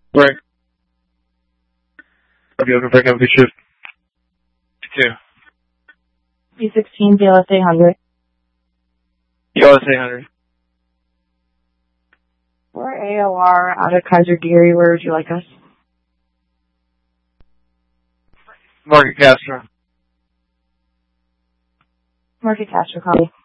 Right. I'll be able to break up the shift. 2. B16, BLS 800. BLS 800. We're AOR out of Kaiser Geary. Where would you like us? Market Castro. Market Castro, copy.